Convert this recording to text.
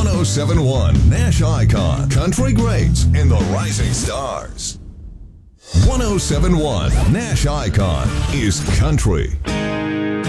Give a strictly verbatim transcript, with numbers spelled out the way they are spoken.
one oh seven point one Nash Icon. Country greats and the rising stars. one oh seven point one Nash Icon is country.